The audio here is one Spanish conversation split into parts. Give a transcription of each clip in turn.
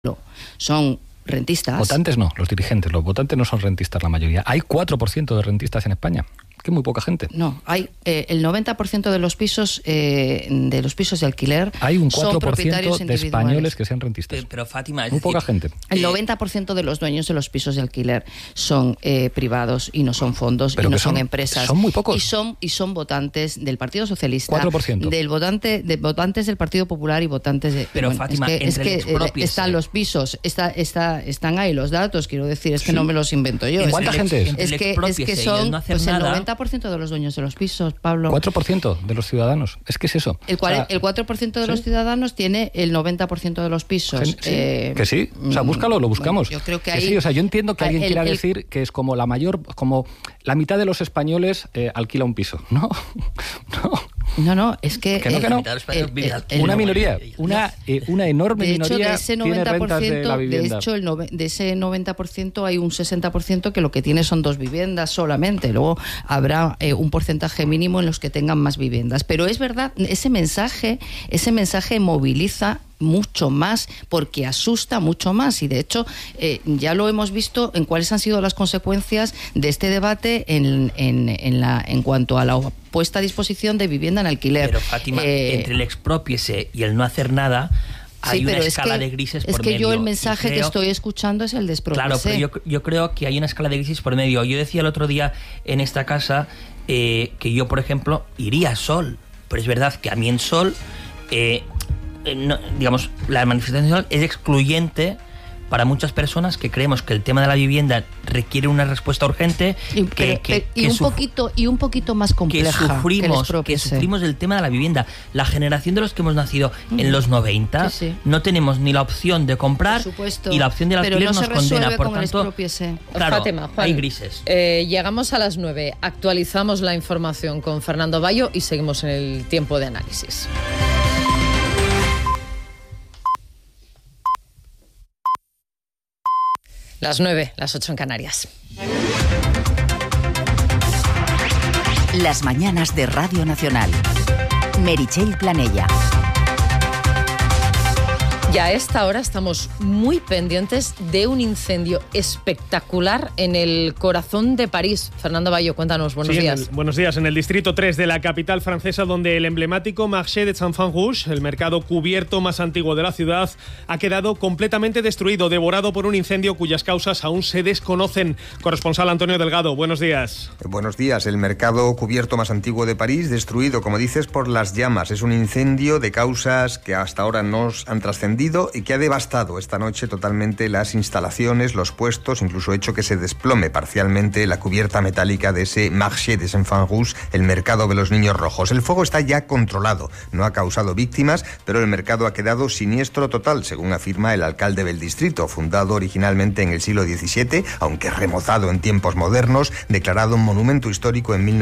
son rentistas. Votantes no, los dirigentes, los votantes no son rentistas la mayoría. Hay 4% de rentistas en España, que es muy poca gente. No, hay el 90% de los pisos de alquiler hay un 4% son propietarios de españoles que sean rentistas. Pero Fátima, es muy decir, poca gente. El 90% de los dueños de los pisos de alquiler son privados y no son fondos, pero y no son empresas. Son muy pocos. Y son votantes del Partido Socialista, 4%. de votantes del Partido Popular y votantes de... Pero Fátima, están los pisos, están ahí los datos, quiero decir, es que no me los invento yo. ¿Cuánta gente es? Es que son el 90% de los dueños de los pisos, Pablo. 4% de los ciudadanos. Es que es eso. El 4% de los ciudadanos tiene el 90% de los pisos. Que sí. O sea, búscalo, lo buscamos. Bueno, yo creo que sí. O sea, yo entiendo que alguien quiera decir que es como como la mitad de los españoles alquila un piso. No. No, es que no. Una minoría, una enorme minoría tiene rentas de la vivienda. De hecho, de ese 90% hay un 60% que lo que tiene son 2 viviendas solamente. Luego habrá un porcentaje mínimo en los que tengan más viviendas. Pero es verdad, ese mensaje moviliza mucho más, porque asusta mucho más, y de hecho ya lo hemos visto en cuáles han sido las consecuencias de este debate en cuanto a la puesta a disposición de vivienda en alquiler. Pero Fátima, entre el exprópiese y el no hacer nada hay una escala de grises por medio. Es que yo el mensaje que estoy escuchando es el de expropiese. Claro, pero yo creo que hay una escala de grises por medio. Yo decía el otro día en esta casa que yo, por ejemplo, iría a Sol, pero es verdad que a mí en Sol digamos, la manifestación es excluyente para muchas personas que creemos que el tema de la vivienda requiere una respuesta urgente un poquito más compleja que sufrimos el tema de la vivienda. La generación de los que hemos nacido en los 90 no tenemos ni la opción de comprar y la opción del alquiler nos condena. Por tanto, claro, Fátima, Juan, hay grises. Llegamos a las 9, actualizamos la información con Fernando Bayo y seguimos en el tiempo de análisis. Las 9, las 8 en Canarias. Las mañanas de Radio Nacional. Meritxell Planella. Y a esta hora estamos muy pendientes de un incendio espectacular en el corazón de París. Fernando Bayo, cuéntanos, buenos días. Buenos días. En el distrito 3 de la capital francesa, donde el emblemático Marché des Enfants Rouges, el mercado cubierto más antiguo de la ciudad, ha quedado completamente destruido, devorado por un incendio cuyas causas aún se desconocen. Corresponsal Antonio Delgado, buenos días. Buenos días. El mercado cubierto más antiguo de París, destruido, como dices, por las llamas. Es un incendio de causas que hasta ahora no han trascendido y que ha devastado esta noche totalmente las instalaciones, los puestos, incluso hecho que se desplome parcialmente la cubierta metálica de ese Marché des Enfants Rouges, el mercado de los niños rojos. El fuego está ya controlado, no ha causado víctimas, pero el mercado ha quedado siniestro total, según afirma el alcalde del distrito, fundado originalmente en el siglo XVII, aunque remozado en tiempos modernos, declarado un monumento histórico en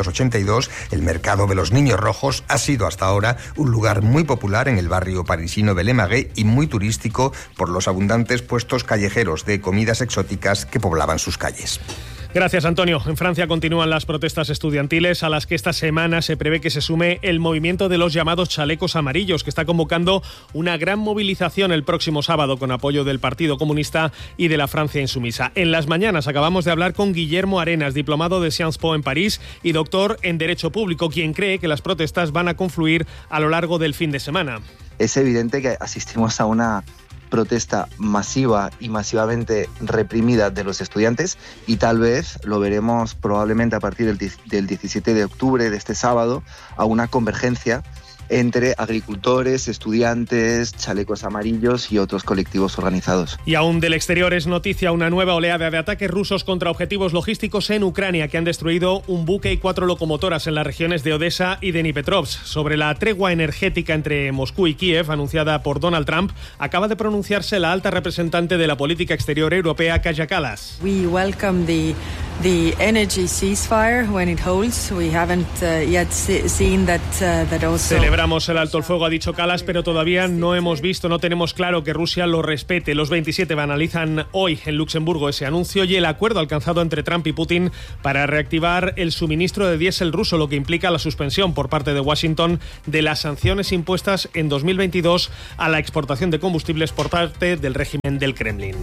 1982, el mercado de los niños rojos ha sido hasta ahora un lugar muy popular en el barrio parisino de Le Marais y muy turístico por los abundantes puestos callejeros de comidas exóticas que poblaban sus calles. Gracias, Antonio. En Francia continúan las protestas estudiantiles a las que esta semana se prevé que se sume el movimiento de los llamados chalecos amarillos, que está convocando una gran movilización el próximo sábado con apoyo del Partido Comunista y de la Francia Insumisa. En las mañanas acabamos de hablar con Guillermo Arenas, diplomado de Sciences Po en París y doctor en Derecho Público, quien cree que las protestas van a confluir a lo largo del fin de semana. Es evidente que asistimos a una protesta masiva y masivamente reprimida de los estudiantes, y tal vez lo veremos probablemente a partir del 17 de octubre de este sábado, a una convergencia entre agricultores, estudiantes, chalecos amarillos y otros colectivos organizados. Y aún del exterior es noticia una nueva oleada de ataques rusos contra objetivos logísticos en Ucrania, que han destruido un buque y 4 locomotoras en las regiones de Odessa y de Dnipropetrovsk. Sobre la tregua energética entre Moscú y Kiev, anunciada por Donald Trump, acaba de pronunciarse la alta representante de la política exterior europea, Kaja Kallas. We welcome the the energy ceasefire when it holds. We haven't yet seen that also. Celebramos el alto el fuego, ha dicho Kallas, pero todavía no tenemos claro que Rusia lo respete. Los 27 analizan hoy en Luxemburgo ese anuncio y el acuerdo alcanzado entre Trump y Putin para reactivar el suministro de diésel ruso, lo que implica la suspensión por parte de Washington de las sanciones impuestas en 2022 a la exportación de combustibles por parte del régimen del Kremlin.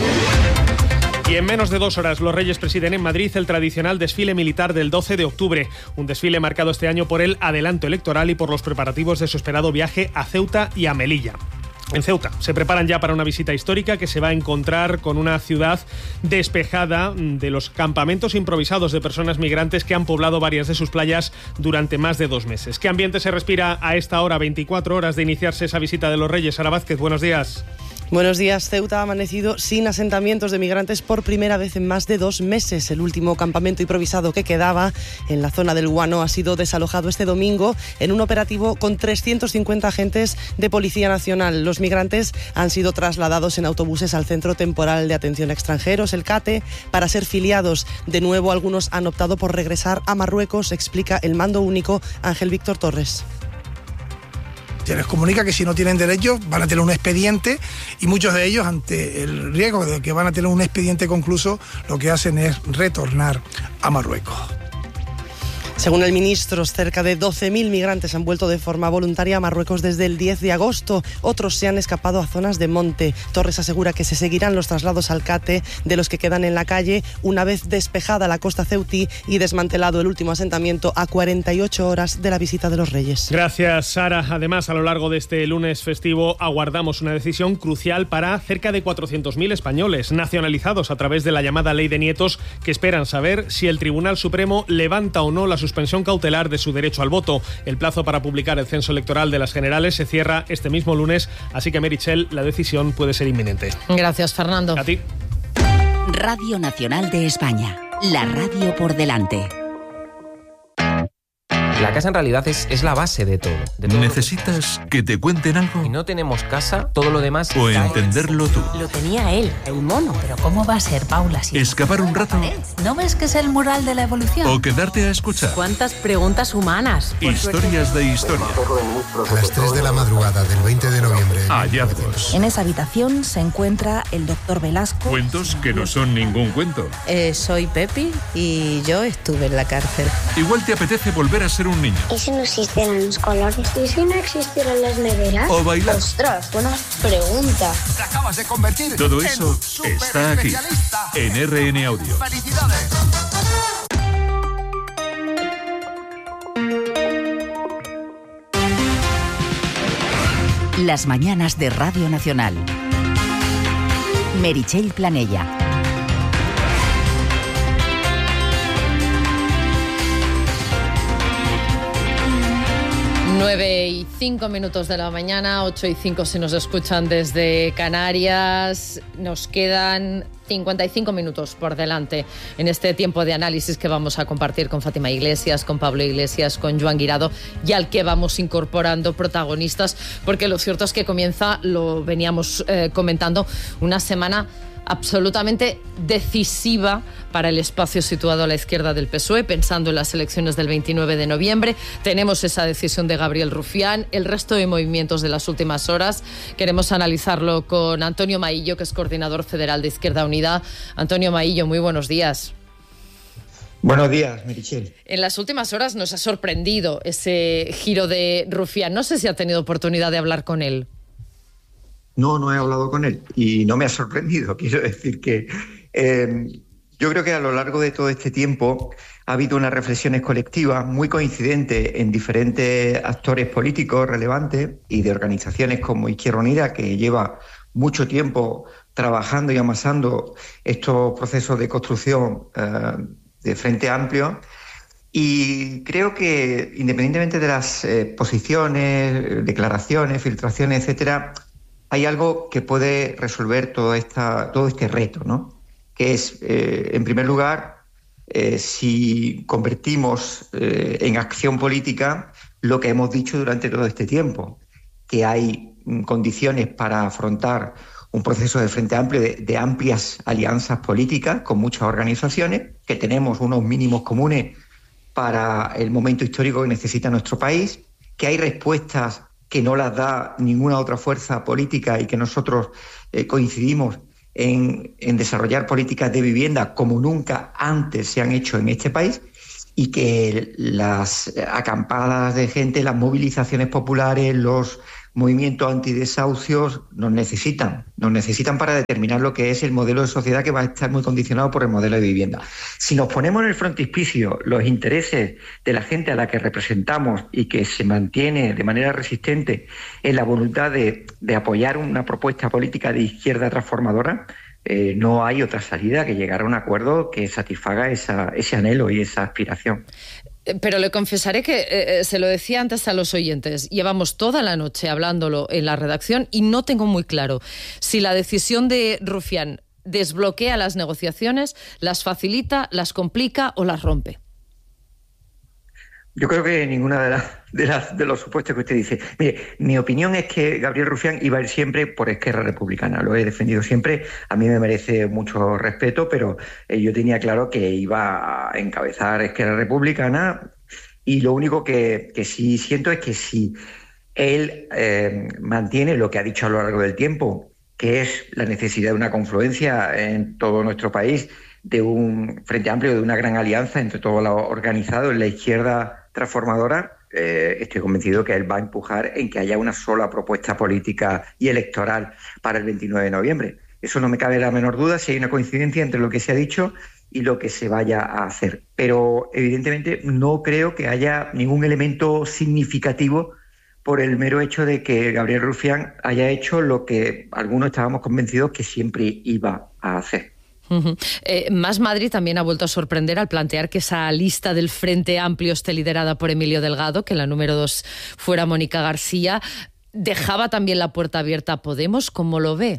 Y en menos de 2 horas los Reyes presiden en Madrid el tradicional desfile militar del 12 de octubre, un desfile marcado este año por el adelanto electoral y por los preparativos de su esperado viaje a Ceuta y a Melilla. En Ceuta se preparan ya para una visita histórica que se va a encontrar con una ciudad despejada de los campamentos improvisados de personas migrantes que han poblado varias de sus playas durante más de 2 meses. ¿Qué ambiente se respira a esta hora, 24 horas de iniciarse esa visita de los Reyes? Sara Vázquez, buenos días. Buenos días. Ceuta ha amanecido sin asentamientos de migrantes por primera vez en más de 2 meses. El último campamento improvisado que quedaba en la zona del Guano ha sido desalojado este domingo en un operativo con 350 agentes de Policía Nacional. Los migrantes han sido trasladados en autobuses al Centro Temporal de Atención a Extranjeros, el CATE, para ser filiados. De nuevo, algunos han optado por regresar a Marruecos, explica el mando único Ángel Víctor Torres. Se les comunica que si no tienen derechos van a tener un expediente y muchos de ellos, ante el riesgo de que van a tener un expediente concluso, lo que hacen es retornar a Marruecos. Según el ministro, cerca de 12.000 migrantes han vuelto de forma voluntaria a Marruecos desde el 10 de agosto. Otros se han escapado a zonas de monte. Torres asegura que se seguirán los traslados al CATE de los que quedan en la calle una vez despejada la costa ceutí y desmantelado el último asentamiento a 48 horas de la visita de los Reyes. Gracias, Sara. Además, a lo largo de este lunes festivo aguardamos una decisión crucial para cerca de 400.000 españoles nacionalizados a través de la llamada Ley de Nietos, que esperan saber si el Tribunal Supremo levanta o no la suspensión cautelar de su derecho al voto. El plazo para publicar el censo electoral de las generales se cierra este mismo lunes, así que, Meritxell, la decisión puede ser inminente. Gracias, Fernando. A ti. Radio Nacional de España, la radio por delante. La casa en realidad es la base de todo. ¿Necesitas que te cuenten algo? Si no tenemos casa, todo lo demás... O entenderlo tú. Lo tenía él, el mono. Pero ¿cómo va a ser, Paula? Si ¿escapar un rato? ¿No ves que es el mural de la evolución? ¿O quedarte a escuchar? ¿Cuántas preguntas humanas? Historias de historia. A las 3 de la madrugada del 20 de noviembre. Hallazgos. En esa habitación se encuentra el doctor Velasco. Cuentos que no son ningún cuento. Soy Pepi y yo estuve en la cárcel. Igual te apetece volver a ser un niño. ¿Y si no existieran los colores? ¿Y si no existieran las neveras? O bailar. ¡Ostras, buena pregunta! Te acabas de convertir. Todo eso está aquí, en RN Audio. ¡Felicidades! Las mañanas de Radio Nacional. Meritxell Planella. 9:05 de la mañana, 8:05 si nos escuchan desde Canarias. Nos quedan 55 minutos por delante en este tiempo de análisis que vamos a compartir con Fátima Iglesias, con Pablo Iglesias, con Joan Guirado, y al que vamos incorporando protagonistas, porque lo cierto es que comienza, lo veníamos comentando, una semana absolutamente decisiva para el espacio situado a la izquierda del PSOE, pensando en las elecciones del 29 de noviembre. Tenemos esa decisión de Gabriel Rufián, el resto de movimientos de las últimas horas. Queremos analizarlo con Antonio Maillo, que es coordinador federal de Izquierda Unida. Antonio Maillo, muy buenos días. Buenos días, Meritxell. En las últimas horas nos ha sorprendido ese giro de Rufián. No sé si ha tenido oportunidad de hablar con él. No he hablado con él y no me ha sorprendido. Quiero decir que yo creo que a lo largo de todo este tiempo ha habido unas reflexiones colectivas muy coincidentes en diferentes actores políticos relevantes y de organizaciones como Izquierda Unida, que lleva mucho tiempo trabajando y amasando estos procesos de construcción de Frente Amplio. Y creo que, independientemente de las posiciones, declaraciones, filtraciones, etcétera, hay algo que puede resolver todo este reto, ¿no? Que es, en primer lugar, si convertimos en acción política lo que hemos dicho durante todo este tiempo, que hay condiciones para afrontar un proceso de Frente Amplio de amplias alianzas políticas con muchas organizaciones, que tenemos unos mínimos comunes para el momento histórico que necesita nuestro país, que hay respuestas que no las da ninguna otra fuerza política y que nosotros coincidimos en desarrollar políticas de vivienda como nunca antes se han hecho en este país, y que las acampadas de gente, las movilizaciones populares, los movimientos antidesahucios nos necesitan para determinar lo que es el modelo de sociedad, que va a estar muy condicionado por el modelo de vivienda. Si nos ponemos en el frontispicio los intereses de la gente a la que representamos y que se mantiene de manera resistente en la voluntad de apoyar una propuesta política de izquierda transformadora, no hay otra salida que llegar a un acuerdo que satisfaga ese anhelo y esa aspiración. Pero le confesaré que, se lo decía antes a los oyentes, llevamos toda la noche hablándolo en la redacción y no tengo muy claro si la decisión de Rufián desbloquea las negociaciones, las facilita, las complica o las rompe. Yo creo que ninguna de los supuestos que usted dice. Mire, mi opinión es que Gabriel Rufián iba a ir siempre por Esquerra Republicana. Lo he defendido siempre. A mí me merece mucho respeto, pero yo tenía claro que iba a encabezar Esquerra Republicana, y lo único que sí siento es que si él mantiene lo que ha dicho a lo largo del tiempo, que es la necesidad de una confluencia en todo nuestro país, de un Frente Amplio, de una gran alianza entre todo lo organizado en la izquierda transformadora, estoy convencido que él va a empujar en que haya una sola propuesta política y electoral para el 29 de noviembre. Eso no me cabe la menor duda, si hay una coincidencia entre lo que se ha dicho y lo que se vaya a hacer. Pero evidentemente no creo que haya ningún elemento significativo por el mero hecho de que Gabriel Rufián haya hecho lo que algunos estábamos convencidos que siempre iba a hacer. Más Madrid también ha vuelto a sorprender al plantear que esa lista del Frente Amplio esté liderada por Emilio Delgado, que la número 2 fuera Mónica García. Dejaba también la puerta abierta a Podemos. ¿Cómo lo ve?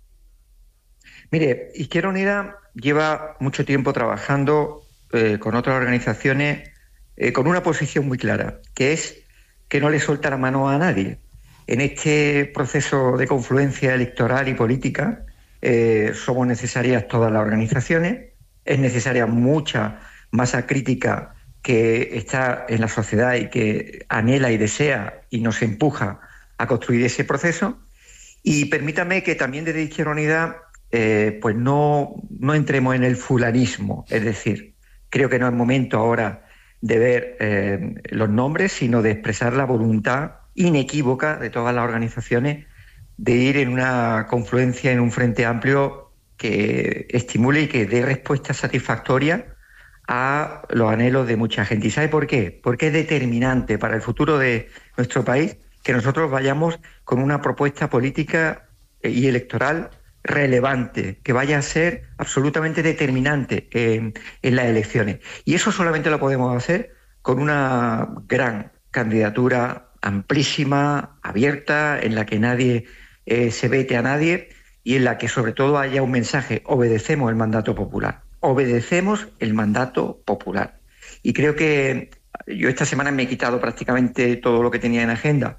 Mire, Izquierda Unida lleva mucho tiempo trabajando con otras organizaciones con una posición muy clara, que es que no le suelta la mano a nadie. En este proceso de confluencia electoral y política somos necesarias todas las organizaciones, es necesaria mucha masa crítica que está en la sociedad y que anhela y desea y nos empuja a construir ese proceso. Y permítame que también desde Izquierda Unida pues no entremos en el fulanismo, es decir, creo que no es momento ahora de ver los nombres, sino de expresar la voluntad inequívoca de todas las organizaciones de ir en una confluencia, en un frente amplio que estimule y que dé respuesta satisfactoria a los anhelos de mucha gente. ¿Y sabe por qué? Porque es determinante para el futuro de nuestro país que nosotros vayamos con una propuesta política y electoral relevante, que vaya a ser absolutamente determinante en las elecciones. Y eso solamente lo podemos hacer con una gran candidatura amplísima, abierta, en la que nadie se vete a nadie y en la que sobre todo haya un mensaje: obedecemos el mandato popular, obedecemos el mandato popular. Y creo que yo esta semana me he quitado prácticamente todo lo que tenía en agenda,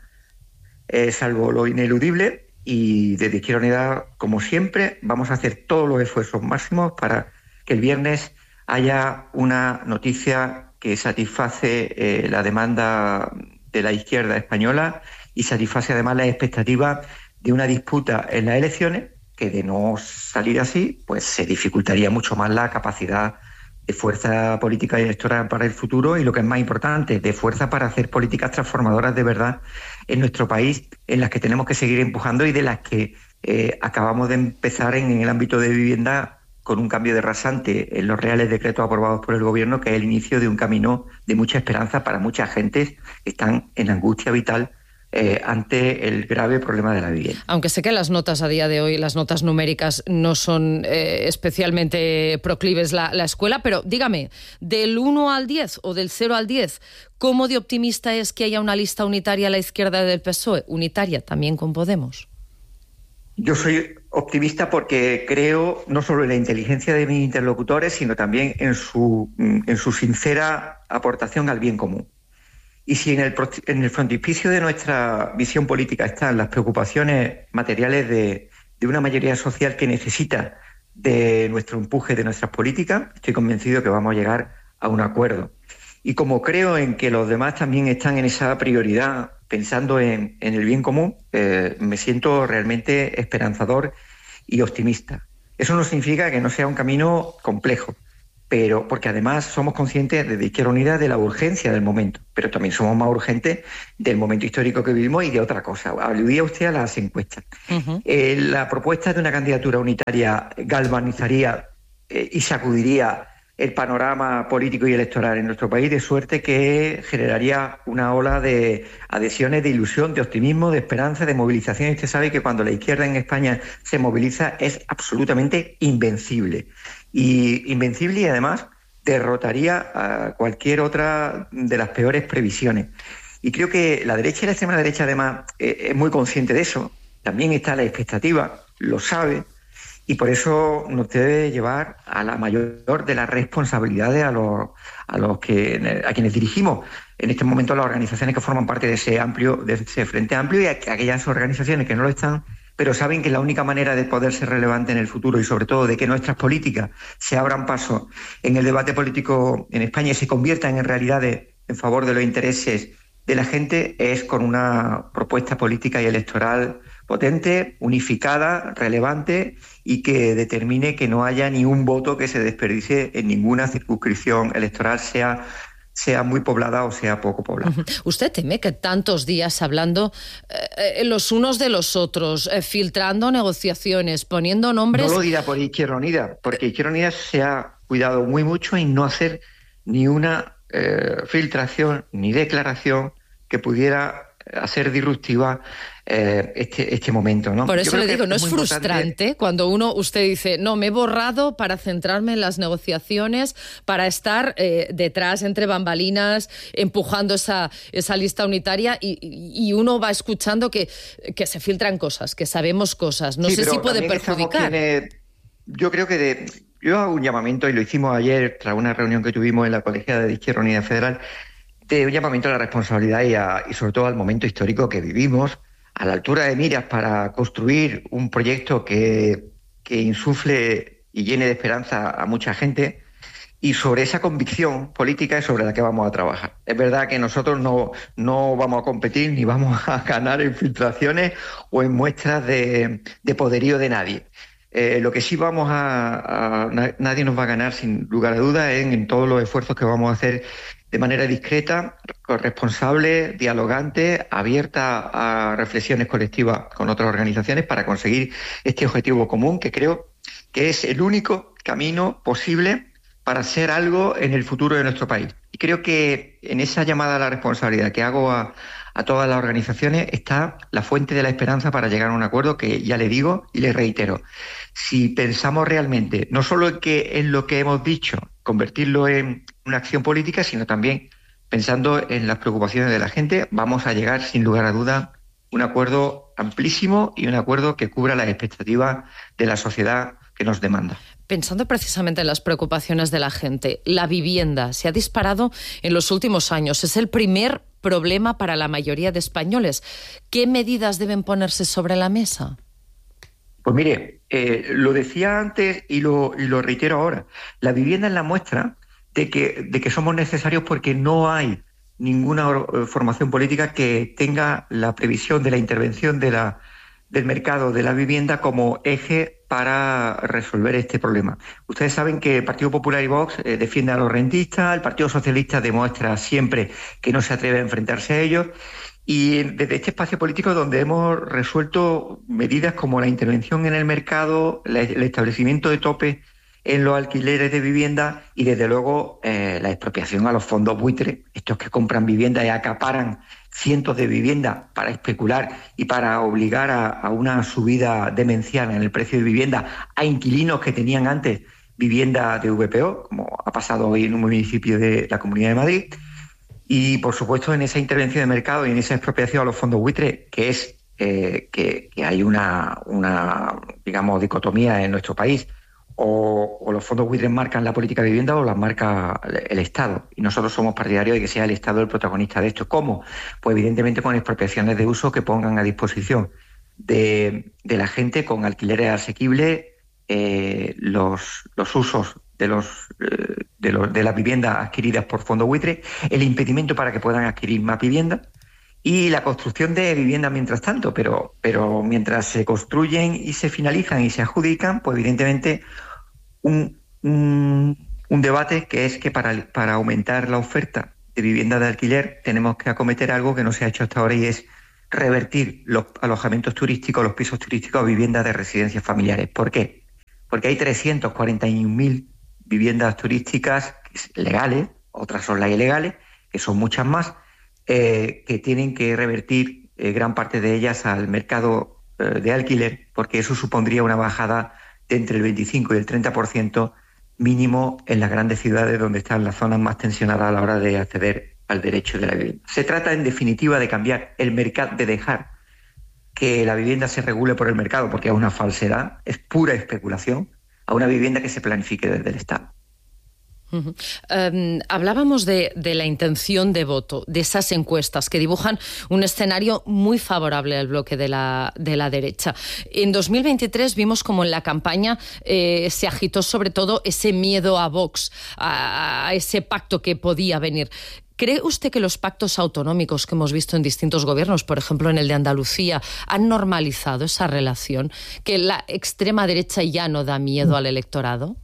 salvo lo ineludible, y desde Izquierda Unida, como siempre, vamos a hacer todos los esfuerzos máximos para que el viernes haya una noticia que satisface la demanda de la izquierda española y satisface además las expectativas de una disputa en las elecciones, que de no salir así, pues se dificultaría mucho más la capacidad de fuerza política y electoral para el futuro, y lo que es más importante, de fuerza para hacer políticas transformadoras de verdad en nuestro país, en las que tenemos que seguir empujando y de las que acabamos de empezar en el ámbito de vivienda con un cambio de rasante en los reales decretos aprobados por el Gobierno, que es el inicio de un camino de mucha esperanza para muchas gentes que están en angustia vital ante el grave problema de la vivienda. Aunque sé que las notas a día de hoy, las notas numéricas, no son especialmente proclives la escuela, pero dígame, del 1 al 10 o del 0 al 10, ¿cómo de optimista es que haya una lista unitaria a la izquierda del PSOE? Unitaria también con Podemos. Yo soy optimista porque creo no solo en la inteligencia de mis interlocutores, sino también en su sincera aportación al bien común. Y si en el frontispicio de nuestra visión política están las preocupaciones materiales de de una mayoría social que necesita de nuestro empuje, de nuestras políticas, estoy convencido que vamos a llegar a un acuerdo. Y como creo en que los demás también están en esa prioridad, pensando en el bien común, me siento realmente esperanzador y optimista. Eso no significa que no sea un camino complejo, pero porque además somos conscientes desde Izquierda Unida de la urgencia del momento, pero también somos más urgentes del momento histórico que vivimos y de otra cosa. Aludía usted a las encuestas. La propuesta de una candidatura unitaria galvanizaría y sacudiría el panorama político y electoral en nuestro país, de suerte que generaría una ola de adhesiones, de ilusión, de optimismo, de esperanza, de movilización. Usted sabe que cuando la izquierda en España se moviliza es absolutamente invencible. Y además derrotaría a cualquier otra de las peores previsiones. Y creo que la derecha y la extrema derecha además es muy consciente de eso. También está la expectativa, lo sabe, y por eso nos debe llevar a la mayor de las responsabilidades a quienes dirigimos en este momento las organizaciones que forman parte de ese Frente Amplio, y a aquellas organizaciones que no lo están, pero saben que la única manera de poder ser relevante en el futuro y sobre todo de que nuestras políticas se abran paso en el debate político en España y se conviertan en realidades en favor de los intereses de la gente es con una propuesta política y electoral potente, unificada, relevante y que determine que no haya ni un voto que se desperdicie en ninguna circunscripción electoral, sea muy poblada o sea poco poblada. ¿Usted teme que tantos días hablando los unos de los otros, filtrando negociaciones, poniendo nombres... No lo dirá por Izquierda Unida, porque Izquierda Unida se ha cuidado muy mucho en no hacer ni una filtración ni declaración que pudiera hacer disruptiva este momento, ¿no? Por eso le digo, ¿no es frustrante cuando usted dice, no, me he borrado para centrarme en las negociaciones, para estar detrás, entre bambalinas, empujando esa lista unitaria y uno va escuchando que se filtran cosas, que sabemos cosas? No sé si puede perjudicar. Yo creo que yo hago un llamamiento, y lo hicimos ayer tras una reunión que tuvimos en la colegiada de Izquierda Unida Federal, de un llamamiento a la responsabilidad y sobre todo al momento histórico que vivimos, a la altura de miras para construir un proyecto que insufle y llene de esperanza a mucha gente, y sobre esa convicción política es sobre la que vamos a trabajar. Es verdad que nosotros no vamos a competir ni vamos a ganar en filtraciones o en muestras de poderío de nadie. Lo que sí nadie nos va a ganar sin lugar a dudas en todos los esfuerzos que vamos a hacer de manera discreta, responsable, dialogante, abierta a reflexiones colectivas con otras organizaciones para conseguir este objetivo común, que creo que es el único camino posible para hacer algo en el futuro de nuestro país. Y creo que en esa llamada a la responsabilidad que hago a todas las organizaciones está la fuente de la esperanza para llegar a un acuerdo que ya le digo y le reitero. Si pensamos realmente, no solo en lo que hemos dicho, convertirlo en una acción política, sino también pensando en las preocupaciones de la gente, vamos a llegar sin lugar a duda a un acuerdo amplísimo y un acuerdo que cubra las expectativas de la sociedad que nos demanda. Pensando precisamente en las preocupaciones de la gente, la vivienda se ha disparado en los últimos años. Es el primer problema para la mayoría de españoles. ¿Qué medidas deben ponerse sobre la mesa? Pues mire, lo decía antes y lo reitero ahora. La vivienda es la muestra de que somos necesarios porque no hay ninguna formación política que tenga la previsión de la intervención del mercado de la vivienda como eje para resolver este problema. Ustedes saben que el Partido Popular y Vox defienden a los rentistas, el Partido Socialista demuestra siempre que no se atreve a enfrentarse a ellos, y desde este espacio político donde hemos resuelto medidas como la intervención en el mercado, el establecimiento de tope en los alquileres de vivienda y desde luego la expropiación a los fondos buitres, estos que compran viviendas y acaparan cientos de viviendas para especular y para obligar a una subida demencial en el precio de vivienda a inquilinos que tenían antes vivienda de VPO, como ha pasado hoy en un municipio de la Comunidad de Madrid. Y, por supuesto, en esa intervención de mercado y en esa expropiación a los fondos buitres, que es que hay una digamos, dicotomía en nuestro país. O los fondos buitres marcan la política de vivienda o las marca el Estado. Y nosotros somos partidarios de que sea el Estado el protagonista de esto. ¿Cómo? Pues evidentemente con expropiaciones de uso que pongan a disposición de la gente con alquileres asequibles, los usos de las viviendas adquiridas por fondo buitre, el impedimento para que puedan adquirir más viviendas y la construcción de viviendas mientras tanto, pero mientras se construyen y se finalizan y se adjudican, pues evidentemente un debate que es que para aumentar la oferta de viviendas de alquiler tenemos que acometer algo que no se ha hecho hasta ahora, y es revertir los alojamientos turísticos, los pisos turísticos a viviendas de residencias familiares. ¿Por qué? Porque hay 341.000 viviendas turísticas legales, otras son las ilegales, que son muchas más, que tienen que revertir gran parte de ellas al mercado de alquiler, porque eso supondría una bajada de entre el 25 y el 30% mínimo en las grandes ciudades, donde están las zonas más tensionadas a la hora de acceder al derecho de la vivienda. Se trata, en definitiva, de cambiar el mercado, de dejar que la vivienda se regule por el mercado, porque es una falsedad, es pura especulación, a una vivienda que se planifique desde el Estado. Hablábamos de la intención de voto, de esas encuestas que dibujan un escenario muy favorable al bloque de la derecha. En 2023 vimos como en la campaña se agitó sobre todo ese miedo a Vox, a ese pacto que podía venir. ¿Cree usted que los pactos autonómicos que hemos visto en distintos gobiernos, por ejemplo en el de Andalucía, han normalizado esa relación? ¿Que la extrema derecha ya no da miedo al electorado?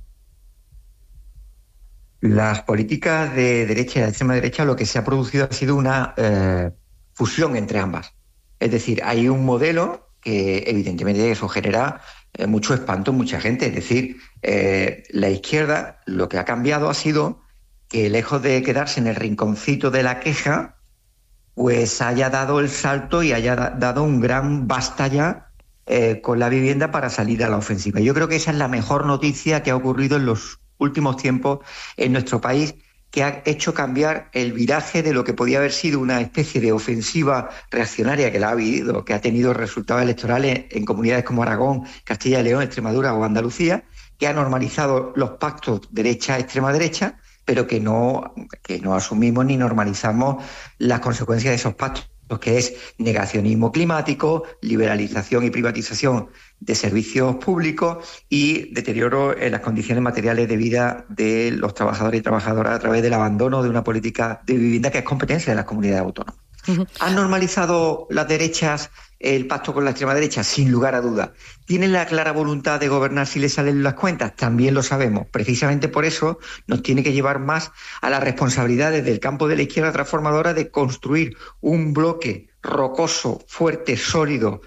Las políticas de derecha y de extrema derecha, lo que se ha producido ha sido una fusión entre ambas. Es decir, hay un modelo que evidentemente eso genera mucho espanto en mucha gente. Es decir, la izquierda lo que ha cambiado ha sido que, lejos de quedarse en el rinconcito de la queja, pues haya dado el salto y haya dado un gran basta ya con la vivienda para salir a la ofensiva. Yo creo que esa es la mejor noticia que ha ocurrido en los últimos tiempos en nuestro país, que ha hecho cambiar el viraje de lo que podía haber sido una especie de ofensiva reaccionaria que la ha habido, que ha tenido resultados electorales en comunidades como Aragón, Castilla y León, Extremadura o Andalucía, que ha normalizado los pactos derecha-extrema derecha, pero que no asumimos ni normalizamos las consecuencias de esos pactos, que es negacionismo climático, liberalización y privatización de servicios públicos y deterioro en las condiciones materiales de vida de los trabajadores y trabajadoras a través del abandono de una política de vivienda que es competencia de las comunidades autónomas. ¿Han normalizado las derechas el pacto con la extrema derecha? Sin lugar a dudas. ¿Tienen la clara voluntad de gobernar si les salen las cuentas? También lo sabemos. Precisamente por eso nos tiene que llevar más a las responsabilidades del campo de la izquierda transformadora de construir un bloque rocoso, fuerte, sólido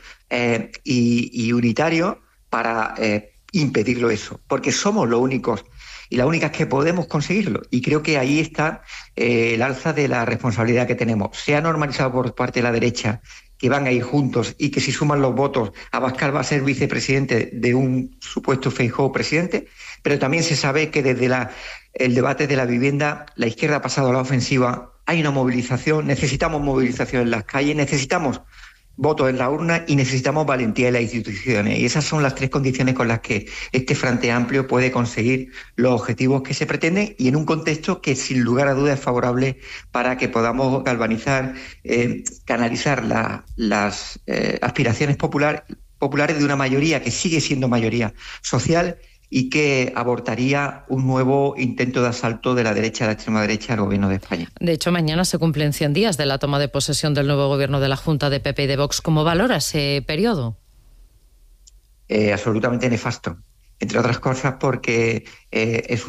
y unitario para impedirlo eso. Porque somos los únicos y las únicas que podemos conseguirlo. Y creo que ahí está el alza de la responsabilidad que tenemos. Se ha normalizado por parte de la derecha que van a ir juntos y que si suman los votos, Abascal va a ser vicepresidente de un supuesto Feijóo presidente, pero también se sabe que desde el debate de la vivienda la izquierda ha pasado a la ofensiva, hay una movilización, necesitamos movilización en las calles, necesitamos votos en la urna y necesitamos valentía en las instituciones. Y esas son las tres condiciones con las que este Frente Amplio puede conseguir los objetivos que se pretenden y en un contexto que sin lugar a dudas es favorable para que podamos galvanizar, canalizar las aspiraciones populares de una mayoría que sigue siendo mayoría social y que abortaría un nuevo intento de asalto de la derecha a la extrema derecha al gobierno de España. De hecho, mañana se cumplen 100 días de la toma de posesión del nuevo gobierno de la Junta de PP y de Vox. ¿Cómo valora ese periodo? Absolutamente nefasto. Entre otras cosas porque es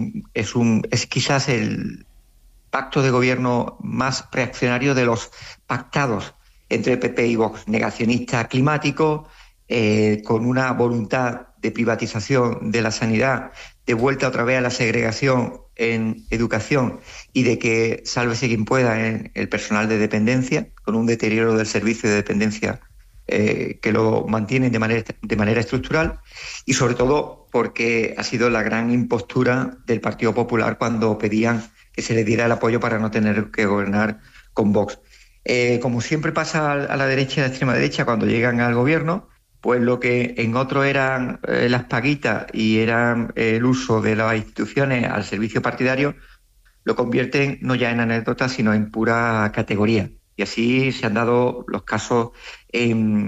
quizás el pacto de gobierno más reaccionario de los pactados entre PP y Vox. Negacionista climático, con una voluntad de privatización de la sanidad, de vuelta otra vez a la segregación en educación y de que sálvese quien pueda en el personal de dependencia, con un deterioro del servicio de dependencia que lo mantienen de manera estructural, y sobre todo porque ha sido la gran impostura del Partido Popular cuando pedían que se les diera el apoyo para no tener que gobernar con Vox. Como siempre pasa a la derecha y a la extrema derecha cuando llegan al gobierno, pues lo que en otro eran las paguitas y eran el uso de las instituciones al servicio partidario, lo convierten no ya en anécdota, sino en pura categoría. Y así se han dado los casos en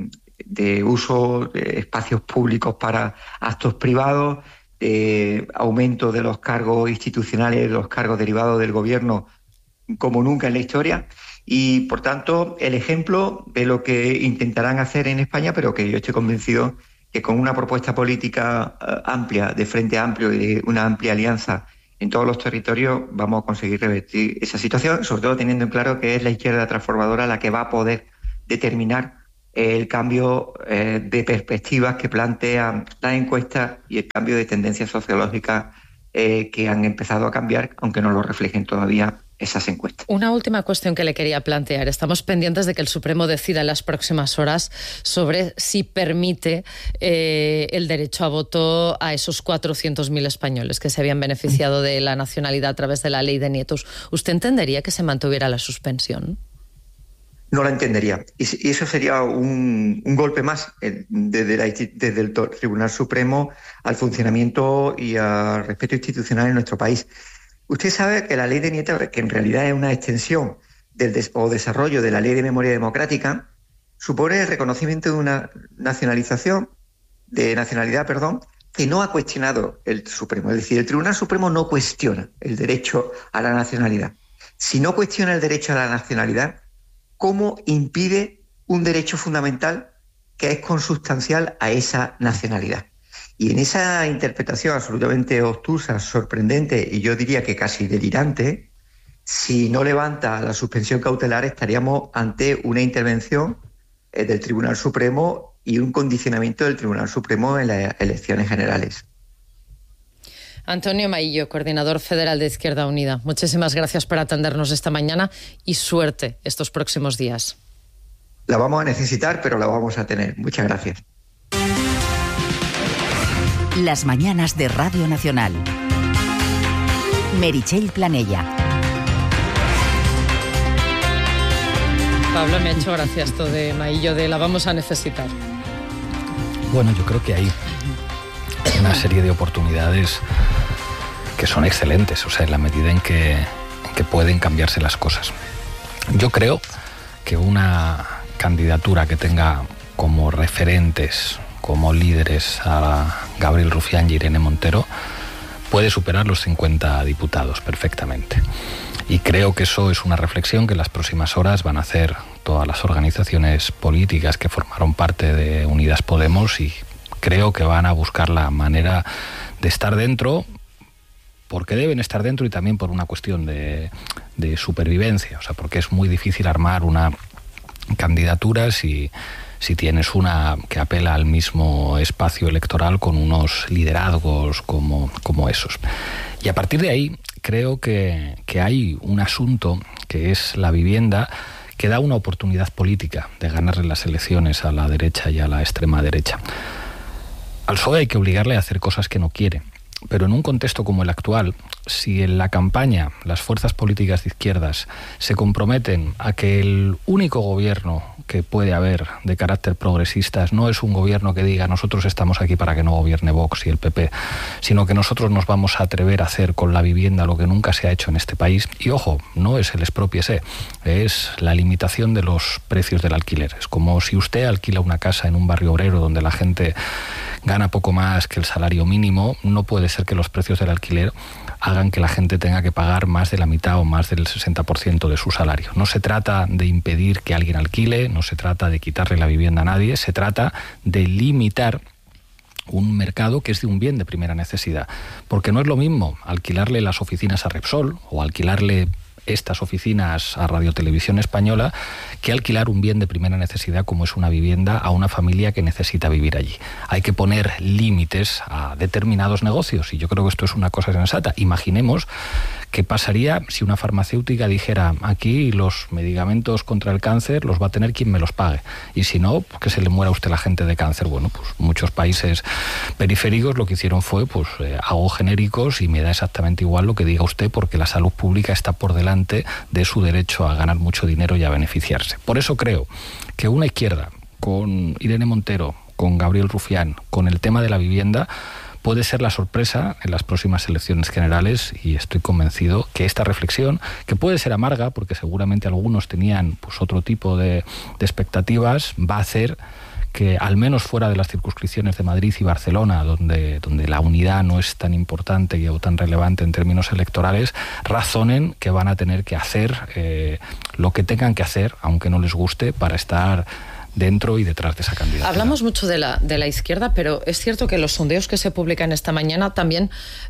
de uso de espacios públicos para actos privados, aumento de los cargos institucionales, los cargos derivados del gobierno como nunca en la historia, y por tanto el ejemplo de lo que intentarán hacer en España, pero que yo estoy convencido que con una propuesta política amplia, de frente amplio y de una amplia alianza en todos los territorios, vamos a conseguir revertir esa situación, sobre todo teniendo en claro que es la izquierda transformadora la que va a poder determinar el cambio de perspectivas que plantean las encuestas y el cambio de tendencias sociológicas que han empezado a cambiar, aunque no lo reflejen todavía esas encuestas. Una última cuestión que le quería plantear. Estamos pendientes de que el Supremo decida en las próximas horas sobre si permite el derecho a voto a esos 400.000 españoles que se habían beneficiado de la nacionalidad a través de la ley de nietos. ¿Usted entendería que se mantuviera la suspensión? No la entendería. Y eso sería un golpe más desde el Tribunal Supremo al funcionamiento y al respeto institucional en nuestro país. Usted sabe que la ley de nietos, que en realidad es una extensión o desarrollo de la Ley de Memoria Democrática, supone el reconocimiento de una nacionalidad, que no ha cuestionado el Supremo. Es decir, el Tribunal Supremo no cuestiona el derecho a la nacionalidad. Si no cuestiona el derecho a la nacionalidad, ¿cómo impide un derecho fundamental que es consustancial a esa nacionalidad? Y en esa interpretación absolutamente obtusa, sorprendente y yo diría que casi delirante, si no levanta la suspensión cautelar estaríamos ante una intervención del Tribunal Supremo y un condicionamiento del Tribunal Supremo en las elecciones generales. Antonio Maillo, coordinador federal de Izquierda Unida, muchísimas gracias por atendernos esta mañana y suerte estos próximos días. La vamos a necesitar, pero la vamos a tener. Muchas gracias. Las mañanas de Radio Nacional. Meritxell Planella. Pablo, me ha hecho gracia esto de Maillo, de la vamos a necesitar. Bueno, yo creo que hay una serie de oportunidades que son excelentes, o sea, en la medida en que pueden cambiarse las cosas. Yo creo que una candidatura que tenga como referentes, como líderes a Gabriel Rufián y Irene Montero, puede superar los 50 diputados perfectamente. Y creo que eso es una reflexión que en las próximas horas van a hacer todas las organizaciones políticas que formaron parte de Unidas Podemos, y creo que van a buscar la manera de estar dentro, porque deben estar dentro y también por una cuestión de supervivencia, o sea, porque es muy difícil armar una candidatura si tienes una que apela al mismo espacio electoral con unos liderazgos como esos. Y a partir de ahí creo que hay un asunto que es la vivienda, que da una oportunidad política de ganarle las elecciones a la derecha y a la extrema derecha. Al PSOE hay que obligarle a hacer cosas que no quiere, pero en un contexto como el actual, si en la campaña las fuerzas políticas de izquierdas se comprometen a que el único gobierno que puede haber de carácter progresista no es un gobierno que diga nosotros estamos aquí para que no gobierne Vox y el PP, sino que nosotros nos vamos a atrever a hacer con la vivienda lo que nunca se ha hecho en este país. Y ojo, no es el expropiese, es la limitación de los precios del alquiler. Es como si usted alquila una casa en un barrio obrero donde la gente gana poco más que el salario mínimo, no puede ser que los precios del alquiler hagan que la gente tenga que pagar más de la mitad o más del 60% de su salario. No se trata de impedir que alguien alquile, no se trata de quitarle la vivienda a nadie, se trata de limitar un mercado que es de un bien de primera necesidad. Porque no es lo mismo alquilarle las oficinas a Repsol o alquilarle estas oficinas a Radio Televisión Española que alquilar un bien de primera necesidad como es una vivienda a una familia que necesita vivir allí. Hay que poner límites a determinados negocios y yo creo que esto es una cosa sensata. Imaginemos qué pasaría si una farmacéutica dijera aquí los medicamentos contra el cáncer los va a tener quien me los pague y si no, que se le muera a usted la gente de cáncer. Bueno, pues muchos países periféricos lo que hicieron fue hago genéricos y me da exactamente igual lo que diga usted porque la salud pública está por delante de su derecho a ganar mucho dinero y a beneficiarse. Por eso creo que una izquierda con Irene Montero, con Gabriel Rufián, con el tema de la vivienda, puede ser la sorpresa en las próximas elecciones generales y estoy convencido que esta reflexión, que puede ser amarga porque seguramente algunos tenían otro tipo de expectativas, va a hacer que al menos fuera de las circunscripciones de Madrid y Barcelona, donde la unidad no es tan importante o tan relevante en términos electorales, razonen que van a tener que hacer lo que tengan que hacer, aunque no les guste, para estar dentro y detrás de esa candidatura. Hablamos mucho de la izquierda, pero es cierto que los sondeos que se publican esta mañana también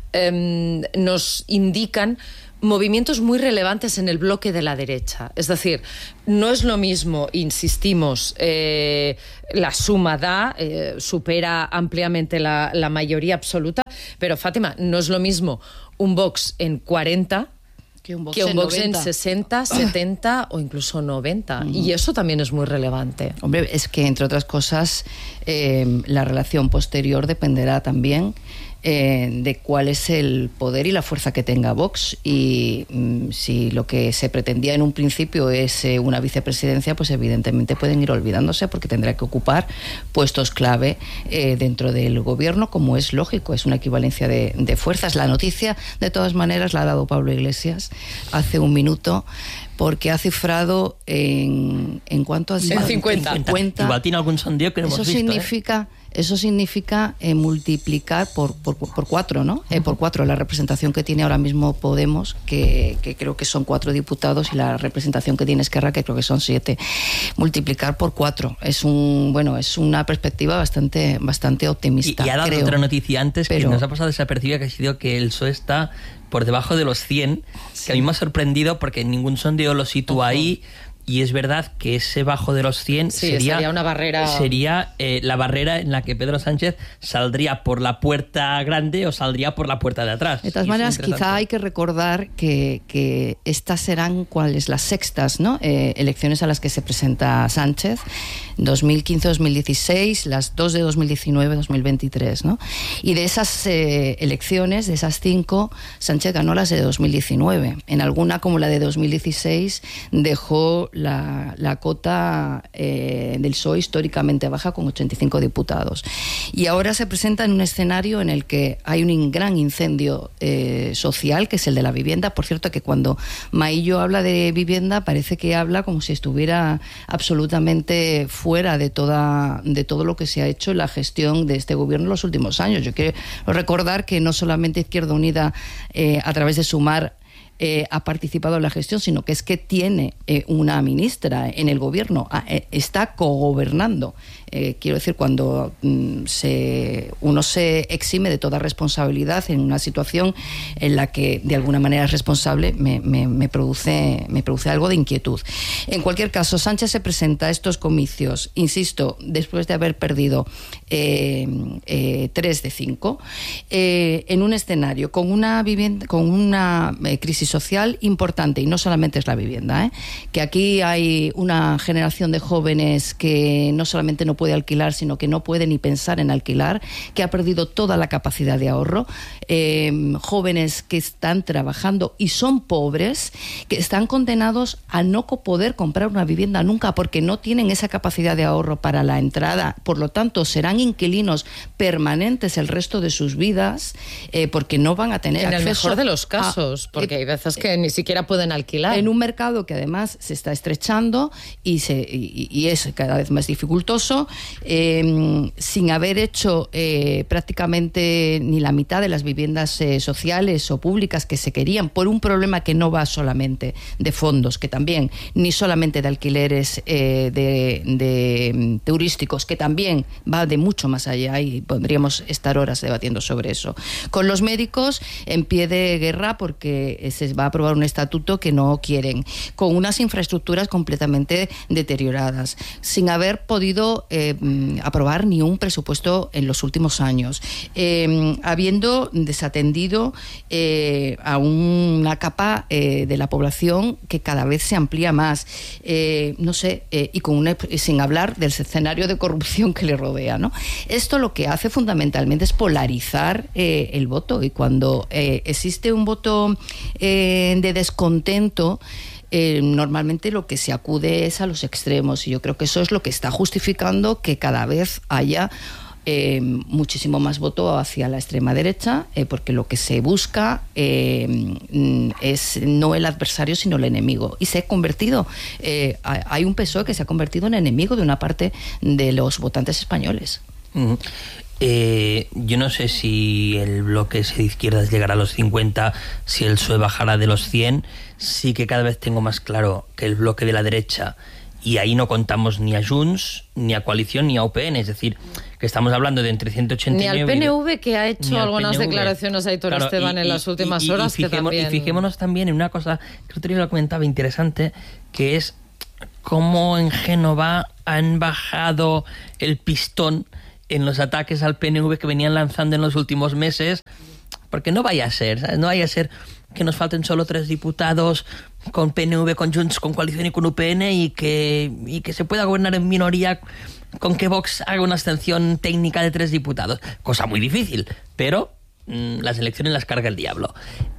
nos indican movimientos muy relevantes en el bloque de la derecha. Es decir, no es lo mismo, insistimos, la suma supera ampliamente la mayoría absoluta, pero Fátima, no es lo mismo un Vox en 40 que un Vox en 60, 70 o incluso 90. Y eso también es muy relevante. Hombre, es que entre otras cosas la relación posterior dependerá también de cuál es el poder y la fuerza que tenga Vox, y si lo que se pretendía en un principio es una vicepresidencia, pues evidentemente pueden ir olvidándose, porque tendrá que ocupar puestos clave dentro del gobierno, como es lógico, es una equivalencia de fuerzas. La noticia, de todas maneras, la ha dado Pablo Iglesias hace un minuto, porque ha cifrado en ¿cuánto ha sido? En 50. Igual tiene algún sondeo que no hemos visto. Eso significa multiplicar por 4, ¿no? Por 4 la representación que tiene ahora mismo Podemos, que creo que son 4 diputados, y la representación que tiene Esquerra, que creo que son 7. Multiplicar por 4 es una perspectiva bastante optimista. Y ha dado otra noticia antes, pero que nos ha pasado desapercibida, que ha sido que el PSOE está por debajo de los 100, que a mí me ha sorprendido porque ningún sondeo lo sitúa ahí. Y es verdad que ese bajo de los 100 sería una barrera. Sería la barrera en la que Pedro Sánchez saldría por la puerta grande o saldría por la puerta de atrás. De todas maneras, quizá hay que recordar que estas serán las sextas, ¿no? Elecciones a las que se presenta Sánchez, 2015-2016, las 2 de 2019-2023, ¿no? Y de esas elecciones, de esas 5, Sánchez ganó las de 2019. En alguna, como la de 2016, dejó la cota del PSOE históricamente baja, con 85 diputados. Y ahora se presenta en un escenario en el que hay un gran incendio social, que es el de la vivienda. Por cierto, que cuando Maillo habla de vivienda, parece que habla como si estuviera absolutamente fuera de todo lo que se ha hecho en la gestión de este gobierno en los últimos años. Yo quiero recordar que no solamente Izquierda Unida, a través de Sumar, ha participado en la gestión, sino que es que tiene una ministra en el gobierno, está cogobernando. Quiero decir, cuando uno se exime de toda responsabilidad en una situación en la que de alguna manera es responsable, me produce algo de inquietud. En cualquier caso, Sánchez se presenta a estos comicios, insisto, después de haber perdido 3 de 5, en un escenario con una crisis social importante, y no solamente es la vivienda, que aquí hay una generación de jóvenes que no solamente no puede alquilar, sino que no puede ni pensar en alquilar, que ha perdido toda la capacidad de ahorro, jóvenes que están trabajando y son pobres, que están condenados a no poder comprar una vivienda nunca, porque no tienen esa capacidad de ahorro para la entrada, por lo tanto serán inquilinos permanentes el resto de sus vidas, porque no van a tener acceso. En el mejor de los casos, porque hay veces que ni siquiera pueden alquilar. En un mercado que además se está estrechando y es cada vez más dificultoso, sin haber hecho prácticamente ni la mitad de las viviendas sociales o públicas que se querían, por un problema que no va solamente de fondos, que también, ni solamente de alquileres de turísticos, que también va de mucho más allá, y podríamos estar horas debatiendo sobre eso. Con los médicos en pie de guerra, porque se va a aprobar un estatuto que no quieren, con unas infraestructuras completamente deterioradas, sin haber podido aprobar ni un presupuesto en los últimos años, habiendo desatendido a una capa de la población que cada vez se amplía más, y sin hablar del escenario de corrupción que le rodea, ¿no? Esto lo que hace fundamentalmente es polarizar el voto, y cuando existe un voto de descontento, normalmente lo que se acude es a los extremos, y yo creo que eso es lo que está justificando que cada vez haya muchísimo más voto hacia la extrema derecha, porque lo que se busca es no el adversario sino el enemigo, y se ha convertido, hay un PSOE que se ha convertido en enemigo de una parte de los votantes españoles. Uh-huh. Yo no sé si el bloque de izquierdas llegará a los 50, si el PSOE bajará de los 100. Sí que cada vez tengo más claro que el bloque de la derecha, y ahí no contamos ni a Junts, ni a Coalición, ni a UPN, es decir, que estamos hablando de entre 189... Ni al PNV, que ha hecho algunas declaraciones a Aitor Esteban en las últimas horas. Y fijémonos también en una cosa que otro día lo comentaba interesante, que es cómo en Génova han bajado el pistón en los ataques al PNV que venían lanzando en los últimos meses, porque no vaya a ser, ¿sabes? No vaya a ser que nos falten solo 3 diputados con PNV, con Junts, con Coalición y con UPN, y que se pueda gobernar en minoría con que Vox haga una abstención técnica de 3 diputados. Cosa muy difícil, pero las elecciones las carga el diablo.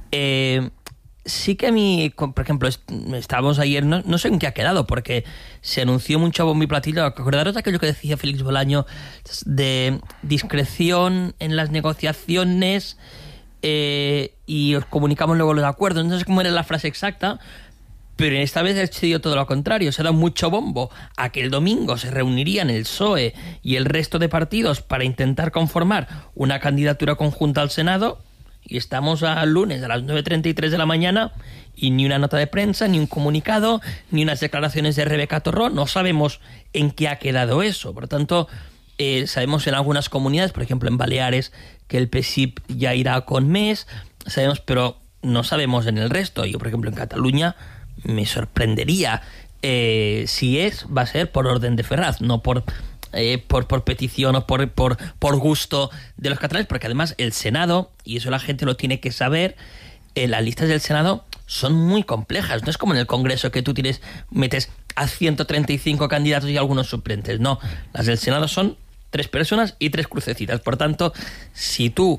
Sí que a mí, por ejemplo, estábamos ayer, no sé en qué ha quedado, porque se anunció mucho a bombo y platillo. Acordaros de aquello que decía Félix Bolaño, de discreción en las negociaciones, y os comunicamos luego los acuerdos. No sé cómo era la frase exacta, pero esta vez ha sido todo lo contrario. Se ha dado mucho bombo a que el domingo se reunirían el PSOE y el resto de partidos para intentar conformar una candidatura conjunta al Senado, y estamos al lunes a las 9:33 de la mañana y ni una nota de prensa, ni un comunicado, ni unas declaraciones de Rebeca Torró. No sabemos en qué ha quedado eso. Por tanto, sabemos en algunas comunidades, por ejemplo en Baleares, que el PSIP ya irá con mes, sabemos, pero no sabemos en el resto. Yo, por ejemplo, en Cataluña me sorprendería si va a ser por orden de Ferraz, no por petición o por gusto de los catalanes, porque además el Senado, y eso la gente lo tiene que saber, las listas del Senado son muy complejas. No es como en el Congreso, que tú metes a 135 candidatos y algunos suplentes. No, las del Senado son 3 personas y 3 crucecitas. Por tanto, si tú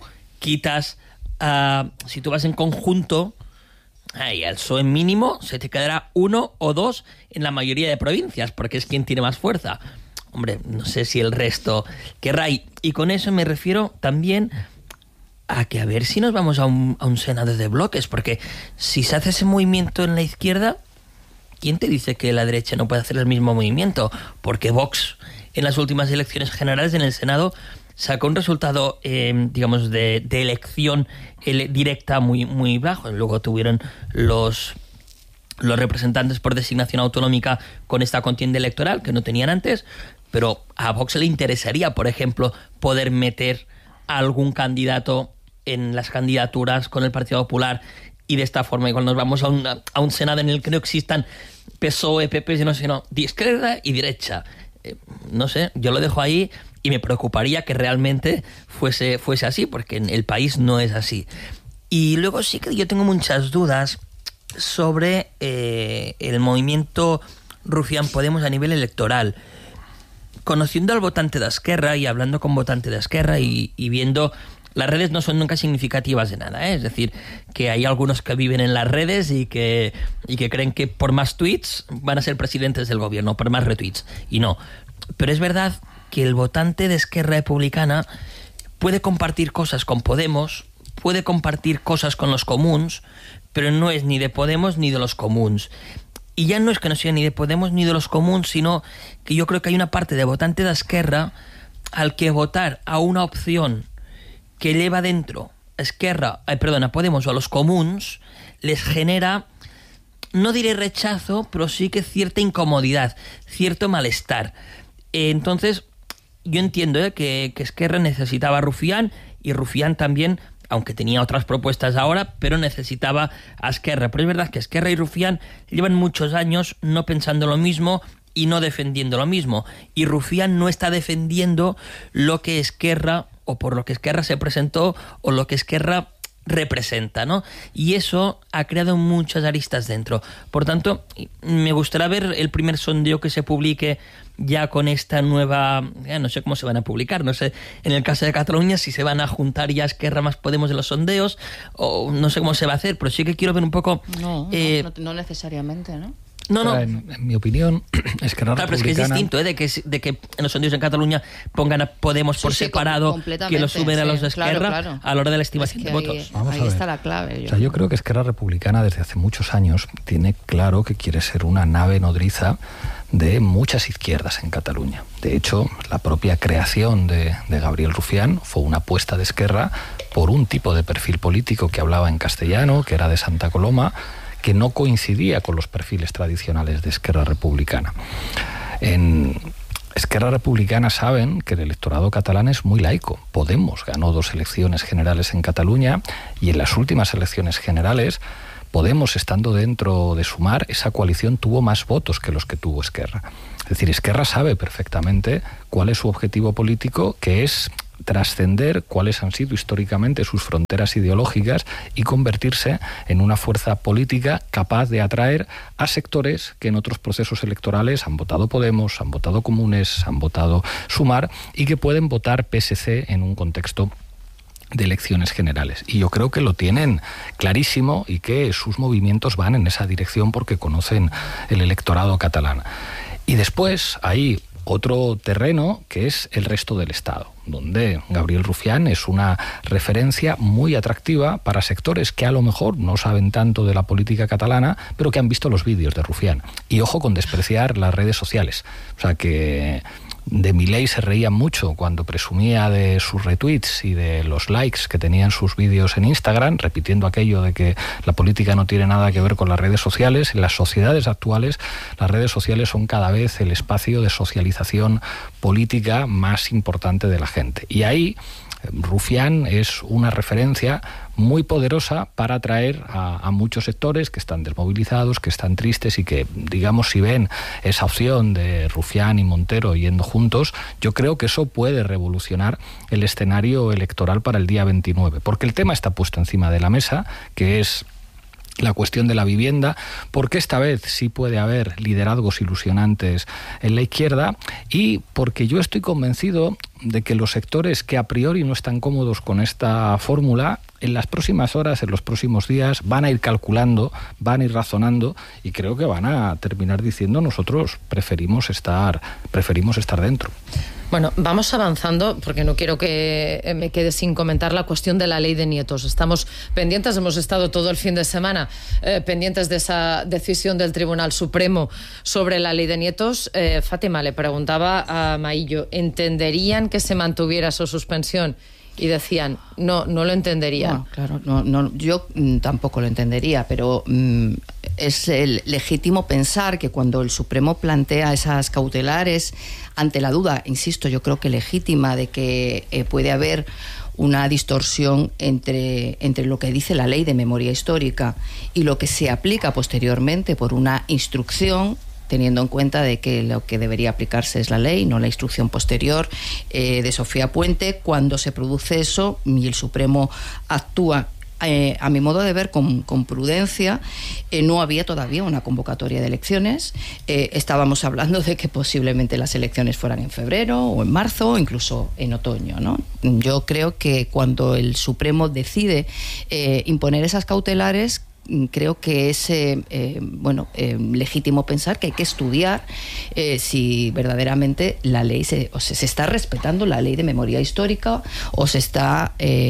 si tú vas en conjunto, al PSOE mínimo se te quedará 1 o 2 en la mayoría de provincias, porque es quien tiene más fuerza. Hombre, no sé si el resto querrá. Y con eso me refiero también a que a ver si nos vamos a un Senado de bloques, porque si se hace ese movimiento en la izquierda, ¿quién te dice que la derecha no puede hacer el mismo movimiento? Porque Vox en las últimas elecciones generales en el Senado sacó un resultado, digamos, de elección directa muy, muy bajo. Luego tuvieron los representantes por designación autonómica con esta contienda electoral que no tenían antes, pero a Vox le interesaría, por ejemplo, poder meter a algún candidato en las candidaturas con el Partido Popular, y de esta forma igual nos vamos a un Senado en el que no existan PSOE, PP, sino de izquierda y derecha. No sé, yo lo dejo ahí, y me preocuparía que realmente fuese así, porque en el país no es así. Y luego sí que yo tengo muchas dudas sobre el movimiento Rufián Podemos a nivel electoral. Conociendo al votante de Esquerra y hablando con votante de Esquerra y viendo, las redes no son nunca significativas de nada, ¿eh? Es decir, que hay algunos que viven en las redes y que creen que por más tweets van a ser presidentes del gobierno, por más retweets, y no. Pero es verdad que el votante de Esquerra Republicana puede compartir cosas con Podemos, puede compartir cosas con los comuns, pero no es ni de Podemos ni de los comuns. Y ya no es que no sea ni de Podemos ni de los comuns, sino que yo creo que hay una parte de votante de Esquerra al que votar a una opción que lleva dentro a Podemos o a los comuns les genera, no diré rechazo, pero sí que cierta incomodidad, cierto malestar. Entonces, yo entiendo que Esquerra necesitaba a Rufián, y Rufián también, aunque tenía otras propuestas ahora, pero necesitaba a Esquerra. Pero es verdad que Esquerra y Rufián llevan muchos años no pensando lo mismo y no defendiendo lo mismo. Y Rufián no está defendiendo lo que Esquerra, o por lo que Esquerra se presentó, o lo que Esquerra representa, ¿no? Y eso ha creado muchas aristas dentro. Por tanto, me gustaría ver el primer sondeo que se publique ya con esta nueva... no sé cómo se van a publicar, no sé, en el caso de Cataluña, si se van a juntar ya Esquerra más Podemos de los sondeos, o no sé cómo se va a hacer, pero sí que quiero ver un poco... No necesariamente, ¿no? No. En mi opinión, Esquerra Republicana... Claro, pero es que es distinto, de que en los sondeos en Cataluña pongan a Podemos por separado, que lo suben a los de Esquerra, claro. A la hora de la estimación de votos. Ahí está la clave. Yo creo que Esquerra Republicana desde hace muchos años tiene claro que quiere ser una nave nodriza de muchas izquierdas en Cataluña. De hecho, la propia creación de Gabriel Rufián fue una apuesta de Esquerra por un tipo de perfil político que hablaba en castellano, que era de Santa Coloma, que no coincidía con los perfiles tradicionales de Esquerra Republicana. En Esquerra Republicana saben que el electorado catalán es muy laico. Podemos ganó 2 elecciones generales en Cataluña y en las últimas elecciones generales Podemos, estando dentro de Sumar, esa coalición tuvo más votos que los que tuvo Esquerra. Es decir, Esquerra sabe perfectamente cuál es su objetivo político, que es trascender cuáles han sido históricamente sus fronteras ideológicas y convertirse en una fuerza política capaz de atraer a sectores que en otros procesos electorales han votado Podemos, han votado Comunes, han votado Sumar y que pueden votar PSC en un contexto de elecciones generales. Y yo creo que lo tienen clarísimo y que sus movimientos van en esa dirección porque conocen el electorado catalán. Y después hay otro terreno que es el resto del Estado, donde Gabriel Rufián es una referencia muy atractiva para sectores que a lo mejor no saben tanto de la política catalana, pero que han visto los vídeos de Rufián. Y ojo con despreciar las redes sociales. O sea que de Milei se reían mucho cuando presumía de sus retweets y de los likes que tenían sus vídeos en Instagram, repitiendo aquello de que la política no tiene nada que ver con las redes sociales. En las sociedades actuales, las redes sociales son cada vez el espacio de socialización política más importante de la gente. Y ahí Rufián es una referencia muy poderosa para atraer a muchos sectores que están desmovilizados, que están tristes y que, digamos, si ven esa opción de Rufián y Montero yendo juntos, yo creo que eso puede revolucionar el escenario electoral para el día 29, porque el tema está puesto encima de la mesa, que es la cuestión de la vivienda, porque esta vez sí puede haber liderazgos ilusionantes en la izquierda y porque yo estoy convencido de que los sectores que a priori no están cómodos con esta fórmula, en las próximas horas, en los próximos días, van a ir calculando, van a ir razonando y creo que van a terminar diciendo nosotros preferimos estar dentro. Bueno, vamos avanzando porque no quiero que me quede sin comentar la cuestión de la ley de nietos. Estamos pendientes, hemos estado todo el fin de semana pendientes de esa decisión del Tribunal Supremo sobre la ley de nietos. Fátima, le preguntaba a Maillo, ¿entenderían que se mantuviera su suspensión? Y decían, no lo entenderían. No, claro, no, yo tampoco lo entendería, pero es legítimo pensar que cuando el Supremo plantea esas cautelares ante la duda, insisto, yo creo que legítima de que puede haber una distorsión entre lo que dice la ley de memoria histórica y lo que se aplica posteriormente por una instrucción, teniendo en cuenta de que lo que debería aplicarse es la ley, no la instrucción posterior de Sofía Puente. Cuando se produce eso y el Supremo actúa, a mi modo de ver, con prudencia, no había todavía una convocatoria de elecciones. Estábamos hablando de que posiblemente las elecciones fueran en febrero o en marzo o incluso en otoño, ¿no? Yo creo que cuando el Supremo decide imponer esas cautelares, creo que es legítimo pensar que hay que estudiar si verdaderamente la ley se está respetando la ley de memoria histórica o se está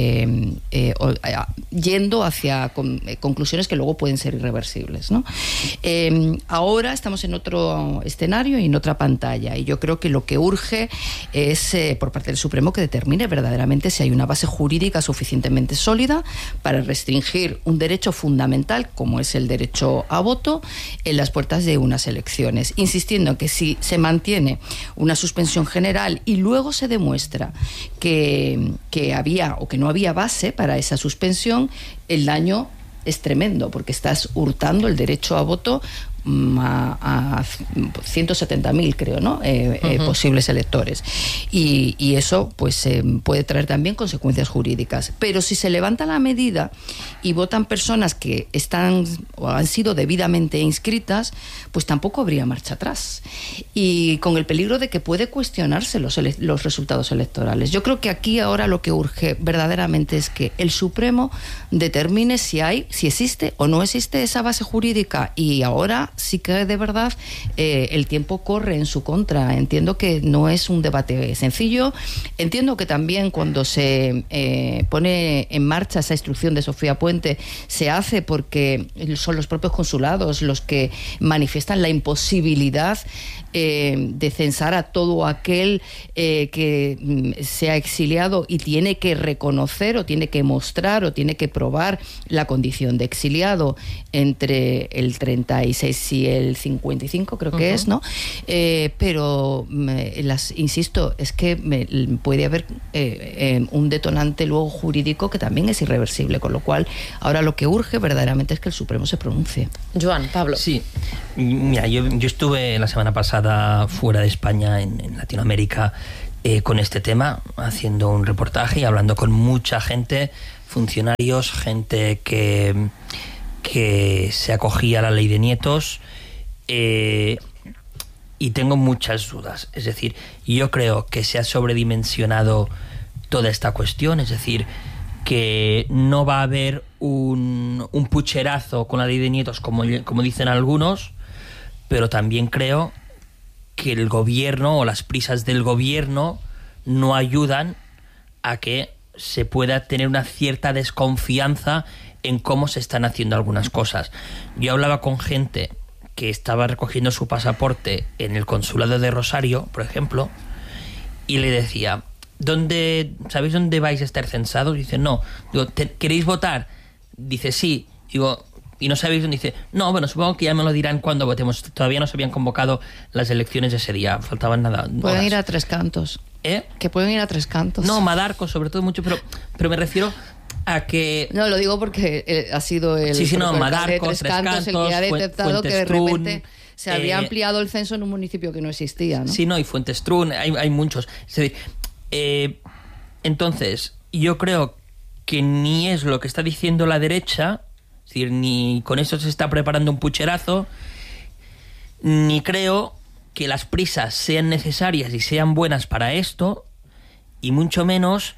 yendo hacia conclusiones que luego pueden ser irreversibles, ¿no? Ahora estamos en otro escenario y en otra pantalla, y yo creo que lo que urge es por parte del Supremo que determine verdaderamente si hay una base jurídica suficientemente sólida para restringir un derecho fundamental como es el derecho a voto en las puertas de unas elecciones, insistiendo en que si se mantiene una suspensión general y luego se demuestra que había o que no había base para esa suspensión, el daño es tremendo, porque estás hurtando el derecho a voto a 170.000, creo, ¿no? Posibles electores. Y eso pues puede traer también consecuencias jurídicas. Pero si se levanta la medida y votan personas que están o han sido debidamente inscritas, pues tampoco habría marcha atrás. Y con el peligro de que puede cuestionarse los resultados electorales. Yo creo que aquí ahora lo que urge verdaderamente es que el Supremo determine si existe o no existe esa base jurídica, y ahora sí que de verdad el tiempo corre en su contra. Entiendo que no es un debate sencillo. Entiendo que también cuando se pone en marcha esa instrucción de Sofía Puente se hace porque son los propios consulados los que manifiestan la imposibilidad de censar a todo aquel que sea exiliado y tiene que reconocer o tiene que mostrar o tiene que probar la condición de exiliado entre el 36 y el 55, creo que es, ¿no? Pero insisto, es que puede haber un detonante luego jurídico que también es irreversible, con lo cual ahora lo que urge verdaderamente es que el Supremo se pronuncie. Joan, Pablo. Sí, mira, yo estuve la semana pasada fuera de España, en Latinoamérica, con este tema, haciendo un reportaje y hablando con mucha gente, funcionarios, gente que se acogía a la ley de nietos, y tengo muchas dudas. Es decir, yo creo que se ha sobredimensionado toda esta cuestión, es decir, que no va a haber un pucherazo con la ley de nietos como dicen algunos, pero también creo que el gobierno o las prisas del gobierno no ayudan a que se pueda tener una cierta desconfianza en cómo se están haciendo algunas cosas. Yo hablaba con gente que estaba recogiendo su pasaporte en el consulado de Rosario, por ejemplo, y le decía, ¿sabéis dónde vais a estar censados? Dice, no. Digo, ¿queréis votar? Dice, sí. Digo, ¿y no sabéis dónde? Dice, no, bueno, supongo que ya me lo dirán cuando votemos. Todavía no se habían convocado las elecciones ese día, faltaban nada. Pueden ir a Tres Cantos. Que pueden ir a Tres Cantos. No, Madarco sobre todo mucho, pero me refiero a que... No, lo digo porque ha sido el... Sí, no, Madarco, Tres Cantos el que ha detectado que de repente se había ampliado el censo en un municipio que no existía, ¿no? Sí, no, y Fuentestrún, hay muchos. Es decir, entonces, yo creo que ni es lo que está diciendo la derecha, es decir, ni con eso se está preparando un pucherazo, ni creo que las prisas sean necesarias y sean buenas para esto, y mucho menos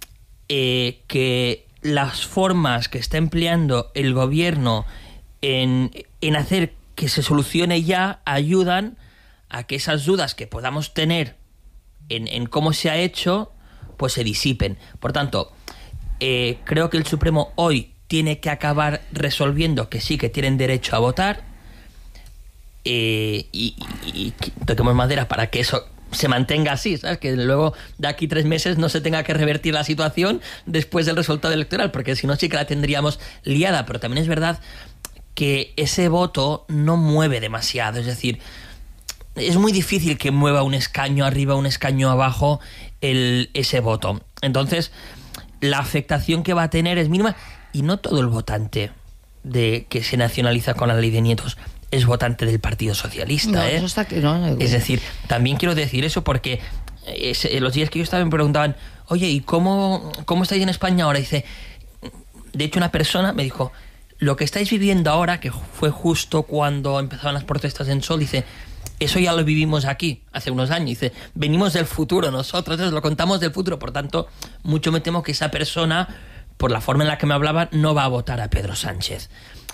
que las formas que está empleando el gobierno en hacer que se solucione ya ayudan a que esas dudas que podamos tener en cómo se ha hecho pues se disipen. Por tanto, creo que el Supremo hoy tiene que acabar resolviendo que sí, que tienen derecho a votar, y toquemos madera para que eso se mantenga así, ¿sabes? Que luego de aquí 3 meses no se tenga que revertir la situación después del resultado electoral, porque si no sí que la tendríamos liada. Pero también es verdad que ese voto no mueve demasiado, es decir, es muy difícil que mueva un escaño arriba, un escaño abajo ese voto. Entonces, la afectación que va a tener es mínima, y no todo el votante que se nacionaliza con la ley de nietos es votante del Partido Socialista. No, eso está que no. Es decir, también quiero decir eso porque los días que yo estaba me preguntaban, oye, ¿y cómo estáis en España ahora? Dice, de hecho una persona me dijo, lo que estáis viviendo ahora, que fue justo cuando empezaban las protestas en Sol, dice, eso ya lo vivimos aquí hace unos años. Dice, venimos del futuro nosotros, lo contamos del futuro, por tanto, mucho me temo que esa persona, por la forma en la que me hablaba, no va a votar a Pedro Sánchez.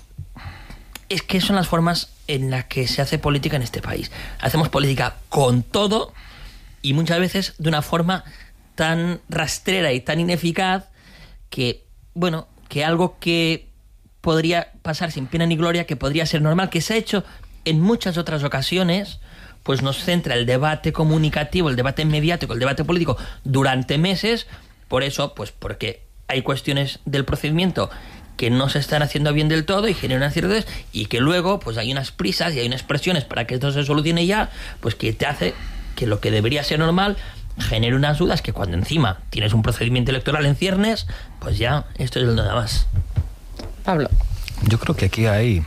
Es que son las formas en las que se hace política en este país. Hacemos política con todo y muchas veces de una forma tan rastrera y tan ineficaz que, bueno, que algo que podría pasar sin pena ni gloria, que podría ser normal, que se ha hecho en muchas otras ocasiones, pues nos centra el debate comunicativo, el debate mediático, el debate político durante meses. Por eso, pues porque hay cuestiones del procedimiento que no se están haciendo bien del todo y generan incertidumbres, y que luego pues hay unas prisas y hay unas presiones para que esto se solucione ya, pues que te hace que lo que debería ser normal genere unas dudas que cuando encima tienes un procedimiento electoral en ciernes, pues ya esto es nada más. Pablo. Yo creo que aquí hay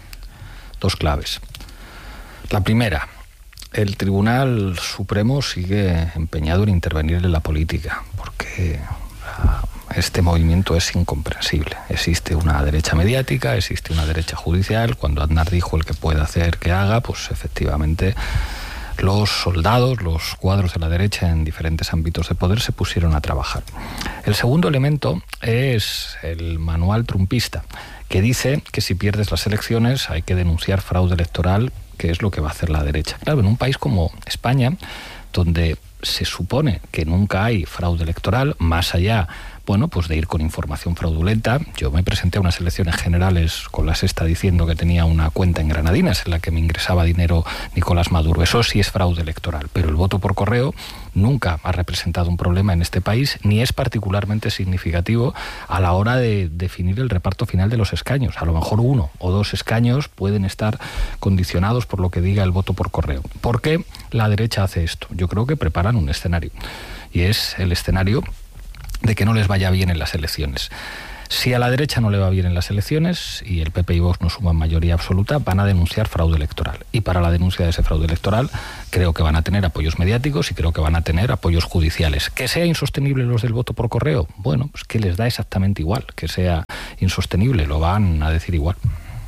2 claves. La primera, el Tribunal Supremo sigue empeñado en intervenir en la política, porque este movimiento es incomprensible. Existe una derecha mediática, existe una derecha judicial. Cuando Aznar dijo el que puede hacer que haga, pues efectivamente los soldados, los cuadros de la derecha en diferentes ámbitos de poder se pusieron a trabajar. El segundo elemento es el manual trumpista, que dice que si pierdes las elecciones hay que denunciar fraude electoral, que es lo que va a hacer la derecha. Claro, en un país como España, donde se supone que nunca hay fraude electoral, más allá, bueno, pues de ir con información fraudulenta. Yo me presenté a unas elecciones generales con La Sexta diciendo que tenía una cuenta en Granadinas en la que me ingresaba dinero Nicolás Maduro. Eso sí es fraude electoral, pero el voto por correo nunca ha representado un problema en este país, ni es particularmente significativo a la hora de definir el reparto final de los escaños. A lo mejor 1 o 2 escaños pueden estar condicionados por lo que diga el voto por correo. ¿Por qué la derecha hace esto? Yo creo que preparan un escenario, y es el escenario de que no les vaya bien en las elecciones. Si a la derecha no le va bien en las elecciones y el PP y Vox no suman mayoría absoluta, van a denunciar fraude electoral. Y para la denuncia de ese fraude electoral creo que van a tener apoyos mediáticos y creo que van a tener apoyos judiciales. ¿Que sea insostenible los del voto por correo? Bueno, pues que les da exactamente igual que sea insostenible, lo van a decir igual.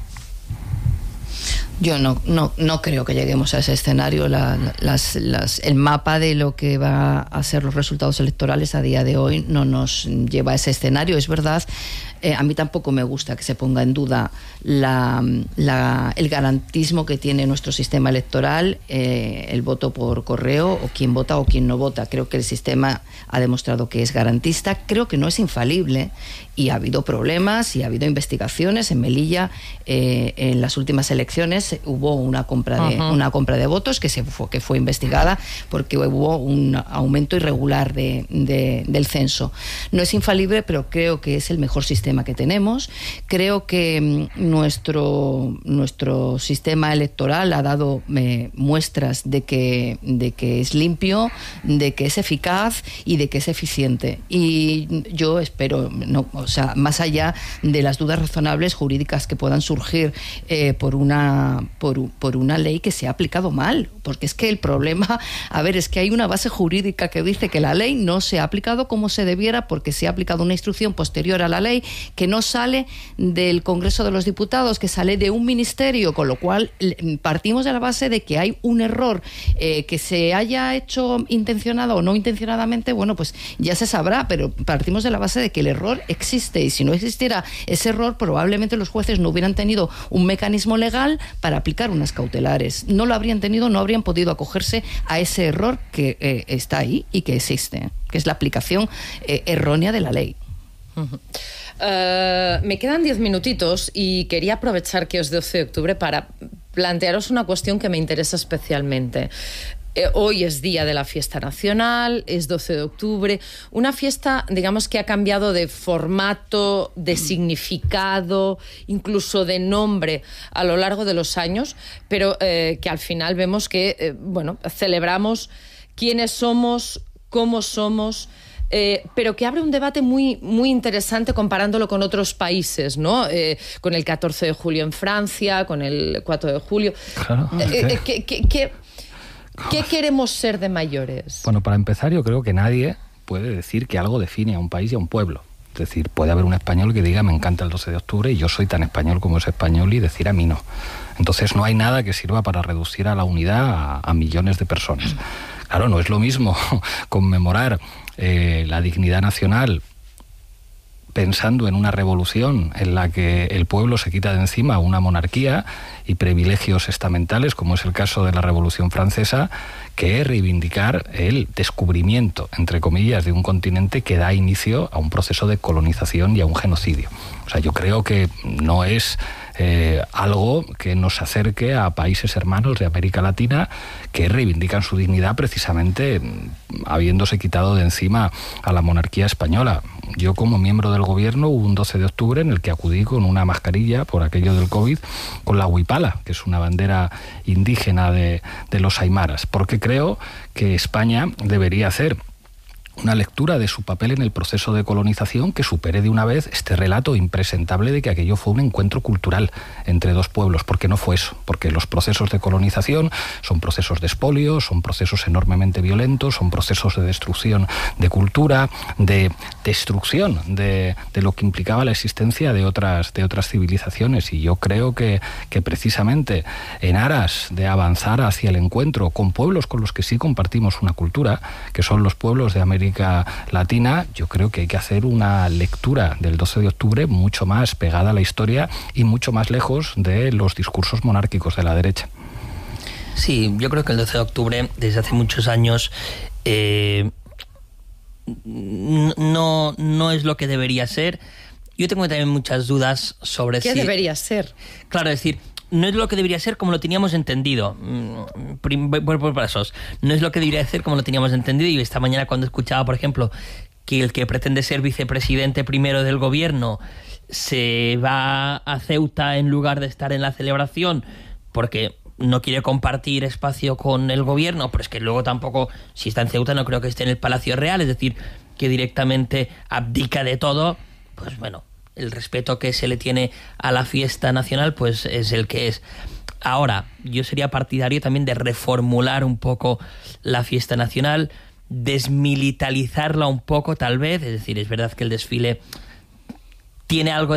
Yo no creo que lleguemos a ese escenario. El mapa de lo que va a ser los resultados electorales a día de hoy no nos lleva a ese escenario. Es verdad, a mí tampoco me gusta que se ponga en duda el garantismo que tiene nuestro sistema electoral, el voto por correo, o quién vota o quién no vota. Creo que el sistema ha demostrado que es garantista. Creo que no es infalible, y ha habido problemas y ha habido investigaciones. En Melilla, en las últimas elecciones, hubo una compra de votos que fue investigada porque hubo un aumento irregular del censo. No es infalible, pero creo que es el mejor sistema que tenemos. Creo que nuestro sistema electoral ha dado muestras de que es limpio, de que es eficaz y de que es eficiente. Y yo espero, más allá de las dudas razonables jurídicas que puedan surgir por una ley que se ha aplicado mal, porque es que el problema, es que hay una base jurídica que dice que la ley no se ha aplicado como se debiera, porque se ha aplicado una instrucción posterior a la ley que no sale del Congreso de los Diputados, que sale de un ministerio, con lo cual partimos de la base de que hay un error, que se haya hecho intencionado o no intencionadamente, bueno, pues ya se sabrá, pero partimos de la base de que el error existe, y si no existiera ese error, probablemente los jueces no hubieran tenido un mecanismo legal para aplicar unas cautelares. No lo habrían tenido, no habrían podido acogerse a ese error que está ahí y que existe, que es la aplicación errónea de la ley. Me quedan 10 minutitos y quería aprovechar que es 12 de octubre para plantearos una cuestión que me interesa especialmente. Hoy es día de la fiesta nacional, es 12 de octubre, una fiesta, digamos, que ha cambiado de formato, de significado, incluso de nombre a lo largo de los años, pero que al final vemos que, celebramos quiénes somos, cómo somos, pero que abre un debate muy, muy interesante comparándolo con otros países, ¿no? Con el 14 de julio en Francia, con el 4 de julio. Claro. ¿Qué queremos ser de mayores? Bueno, para empezar, yo creo que nadie puede decir que algo define a un país y a un pueblo. Es decir, puede haber un español que diga me encanta el 12 de octubre y yo soy tan español como es español, y decir a mí no. Entonces no hay nada que sirva para reducir a la unidad a millones de personas. Claro, no es lo mismo conmemorar la dignidad nacional pensando en una revolución en la que el pueblo se quita de encima una monarquía y privilegios estamentales, como es el caso de la Revolución Francesa, que reivindicar el descubrimiento, entre comillas, de un continente que da inicio a un proceso de colonización y a un genocidio. O sea, yo creo que no es algo que nos acerque a países hermanos de América Latina que reivindican su dignidad precisamente habiéndose quitado de encima a la monarquía española. Yo, como miembro del gobierno, hubo un 12 de octubre en el que acudí con una mascarilla por aquello del COVID, con la huipala, que es una bandera indígena de los aymaras, porque creo que España debería hacer una lectura de su papel en el proceso de colonización que supere de una vez este relato impresentable de que aquello fue un encuentro cultural entre dos pueblos, porque no fue eso, porque los procesos de colonización son procesos de expolio, son procesos enormemente violentos, son procesos de destrucción de cultura, de destrucción de lo que implicaba la existencia de otras civilizaciones, y yo creo que precisamente en aras de avanzar hacia el encuentro con pueblos con los que sí compartimos una cultura, que son los pueblos de América Latina, yo creo que hay que hacer una lectura del 12 de octubre mucho más pegada a la historia y mucho más lejos de los discursos monárquicos de la derecha. Sí, yo creo que el 12 de octubre, desde hace muchos años, no es lo que debería ser. Yo tengo también muchas dudas sobre ¿Qué debería ser? Claro, es decir, no es lo que debería ser como lo teníamos entendido. Por pasos. No es lo que debería ser como lo teníamos entendido. Y esta mañana cuando escuchaba, por ejemplo, que el que pretende ser vicepresidente primero del gobierno se va a Ceuta en lugar de estar en la celebración porque no quiere compartir espacio con el gobierno, pero es que luego tampoco, si está en Ceuta, no creo que esté en el Palacio Real, es decir, que directamente abdica de todo, pues bueno, el respeto que se le tiene a la fiesta nacional pues es el que es. Ahora, yo sería partidario también de reformular un poco la fiesta nacional, desmilitarizarla un poco tal vez, es decir, es verdad que el desfile tiene algo